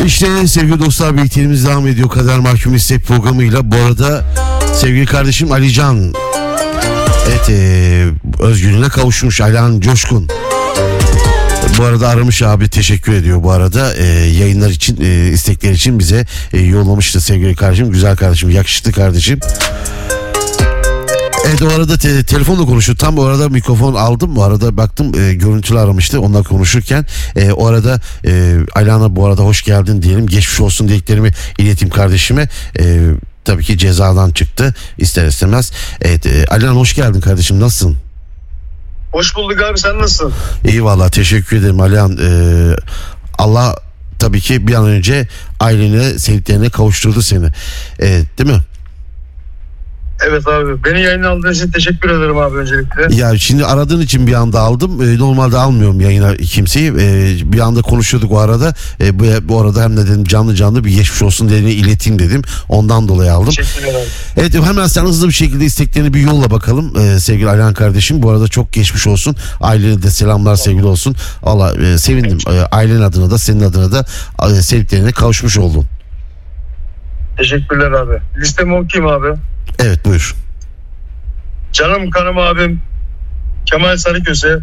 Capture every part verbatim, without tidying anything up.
İşte sevgili dostlar, birlikteliğimiz devam ediyor Kader Mahkum İstek programıyla. Bu arada sevgili kardeşim Alican, evet, e, özgürlüğüne kavuşmuş Alihan Coşkun. Bu arada aramış abi, teşekkür ediyor bu arada e, yayınlar için, e, istekler için bize e, yollamıştı sevgili kardeşim, güzel kardeşim, yakışıklı kardeşim. Evet, o arada te- telefonla konuşuyor. Tam o arada mikrofon aldım. Bu arada baktım e, görüntülü aramıştı. Onunla konuşurken e, o arada e, Alihan'a bu arada hoş geldin diyelim. Geçmiş olsun dileklerimi ileteyim kardeşime. E, tabii ki cezadan çıktı ister istemez. Evet, e, Alihan hoş geldin kardeşim, nasılsın? Hoş bulduk abi, sen nasılsın? İyi valla, teşekkür ederim Alihan. E, Allah tabii ki bir an önce ailene, sevdiklerine kavuşturdu seni. E, değil mi? Evet abi, beni yayına aldığın için teşekkür ederim abi öncelikle. Ya şimdi aradığın için bir anda aldım. E, normalde almıyorum yayına kimseyi. E, bir anda konuşuyorduk o arada. E, bu, bu arada hem de dedim canlı canlı bir geçmiş olsun dediğini ileteyim dedim. Ondan dolayı aldım. Teşekkürler abi. Evet, hemen sen hızlı bir şekilde isteklerini bir yolla bakalım e, sevgili Alihan kardeşim. Bu arada çok geçmiş olsun. Ailene de selamlar, sevgili olsun. Allah e, sevindim. E, ailen adına da senin adına da e, sevdiklerine kavuşmuş oldun. Teşekkürler abi. Listemi okuyayım abi. Evet, buyur. Canım kanım abim Kemal Sarıköse,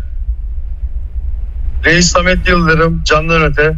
Reis Samet Yıldırım Candan Öte,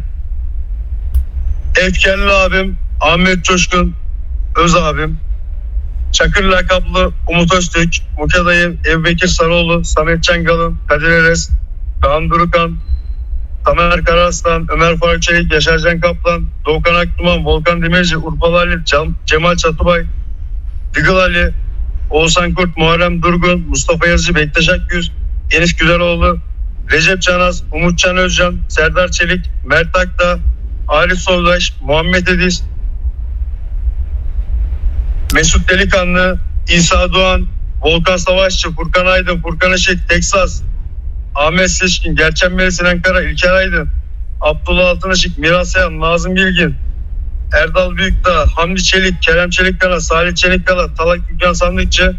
Efkenli abim Ahmet Coşkun Öz abim, Çakır lakaplı Umut Öztürk, Mukadayı Evbekir Sarıoğlu, Samet Çengal'ın, Kadir Eres, Kaan Durukan, Tamer Karaslan, Ömer Faruk Çelik, Yaşar Can Kaplan, Doğukan Akduman, Volkan Demirci, Urfalı Ali, Cem, Cemal Çatıbay, Digıl Ali, Oğuzhan Kurt, Muharrem Durgun, Mustafa Yazıcı, Bektaş Akgüz, Enis Güleroğlu, Recep Canaz, Umut Can Özcan, Serdar Çelik, Mert Akdağ, Arif Soldaş, Muhammed Ediz, Mesut Delikanlı, İsa Doğan, Volkan Savaşçı, Furkan Aydın, Furkan Işık, Teksas, Ahmet Seçkin, Gerçen Meri, Sinan Kara, İlker Aydın, Abdullah Altınışık, Miras Sayan, Nazım Bilgin, Erdal Büyükdağ, Hamdi Çelik, Kerem Çelikkala, Salih Çelikkala, Talak Gülcan Sandıkçı.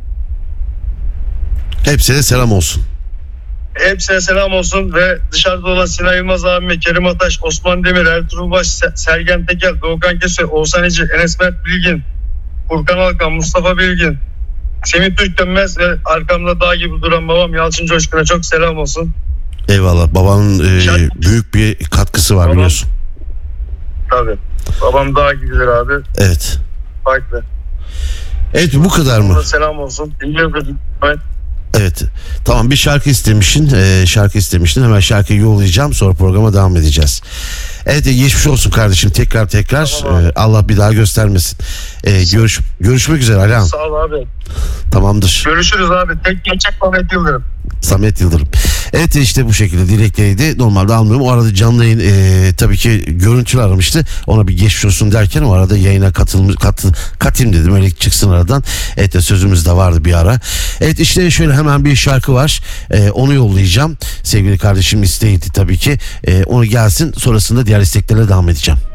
Hepsine selam olsun. Hepsine selam olsun ve dışarıda olan Sinan Yılmaz abime, Kerim Ataş, Osman Demir, Ertuğrul Baş, Sergen Tekel, Doğukan Kese, Oğuzhan Ece, Enes Mert Bilgin, Furkan Alkan, Mustafa Bilgin, Semih Türk Dönmez ve arkamda dağ gibi duran babam Yalçın Coşkun'a çok selam olsun. Eyvallah, babanın e, büyük bir katkısı var, babam, biliyorsun. Tabii. Babam dağ gibidir abi. Evet. Farklı. Evet, bu kadar mı? Selam olsun. Dinliyorum. Evet. Evet. Tamam, bir şarkı istemişsin. Ee, şarkı istemiştin. Hemen şarkıyı yollayacağım. Sonra programa devam edeceğiz. Evet, geçmiş olsun kardeşim. Tekrar tekrar. Tamam ee, Allah bir daha göstermesin. Ee, görüş, görüşmek üzere Alihan. Sağ ol abi. Tamamdır. Görüşürüz abi. Tek gerçek Samet Yıldırım. Samet Yıldırım. Evet, işte bu şekilde dilekleriydi. Normalde almıyorum. O arada canlı yayın e, tabii ki görüntülü aramıştı. Ona bir geçmiş olsun derken o arada yayına katılmış, katıl, katayım dedim. Öyle çıksın aradan. Evet, de sözümüz de vardı bir ara. Evet, işte şöyle hemen bir şarkı var. E, onu yollayacağım. Sevgili kardeşim isteğiydi tabii ki. E, onu gelsin. Sonrasında diğer isteklerle devam edeceğim.